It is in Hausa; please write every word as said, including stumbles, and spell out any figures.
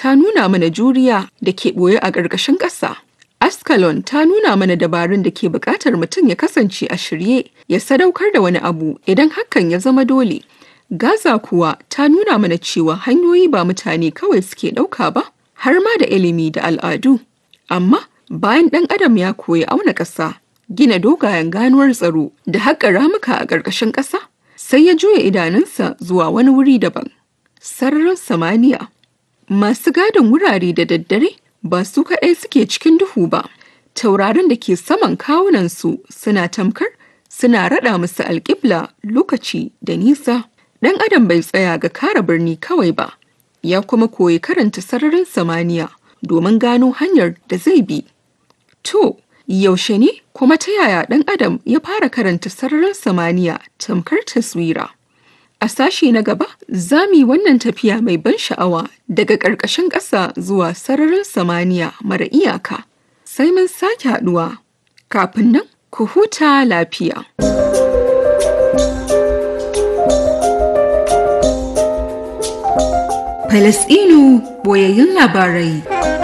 ta nuna mana juriya da ke ɓoye a ƙarƙashin ƙasa. Ascalon ta nuna mana dabarun da ke buƙatar mutum ya kasance a shirye ya sadaukar da wani abu idan hakan ya zama dole. Gaza kuwa ta nuna mana cewa hanyoyi ba mutane kawai suke ɗauka ba, har ma da ilimi da al'adu. Amma bayan ɗan adam ya koyi auna ƙasa, gina dogayen ganuwar tsaro da haƙa ramuka a ƙarƙashin ƙasa, sai ya juya idanunsa zuwa wani wuri daban. Sararin samaniya. Masu gadin wurare da daddare ba su kaɗai suke cikin duhu ba. Taurarin da ke saman kawunansu suna tamkar suna raɗa musu alƙibla lokaci da nisa. Ɗan adam bai tsaya ga kare birni kawai ba, ya kuma koyi karanta sararin samaniya domin gano hanyar da zai bi. To, yaushe ne kuma ta yaya ɗan adam ya fara karanta sararin samaniya tamkar taswira? A sashi na gaba, za mu yi wannan tafiya mai ban sha'awa daga ƙarƙashin ƙasa zuwa sararin samaniya mara iyaka. Sai mun sake haɗuwa. Kafin nan, ku huta lafiya. Falasɗinu boyayyun labarai.